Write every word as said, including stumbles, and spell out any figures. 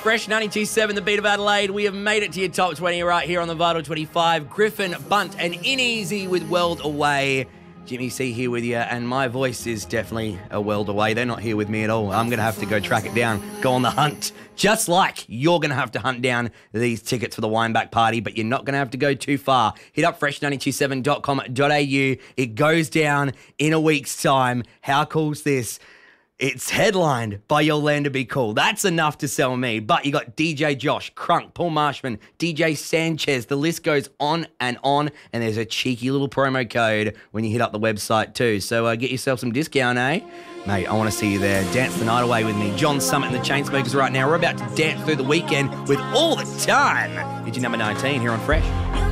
Fresh ninety-two point seven, the beat of Adelaide. We have made it to your top twenty right here on the Vital twenty-five. Griffin, Bunt and Ineasy with World Away. Jimmy C here with you, and my voice is definitely a world away. They're not here with me at all. I'm going to have to go track it down, go on the hunt. Just like you're going to have to hunt down these tickets for the Wineback Party, but you're not going to have to go too far. Hit up fresh nine two seven dot com dot a u. It goes down in a week's time. How cool's this? It's headlined by Yolanda Be Cool. That's enough to sell me. But you got D J Josh, Crunk, Paul Marshman, D J Sanchez. The list goes on and on. And there's a cheeky little promo code when you hit up the website too. So uh, get yourself some discount, eh? Mate, I want to see you there. Dance the night away with me. John Summit and the Chainsmokers right now. We're about to dance through the weekend with All the Time. It's your number nineteen here on Fresh.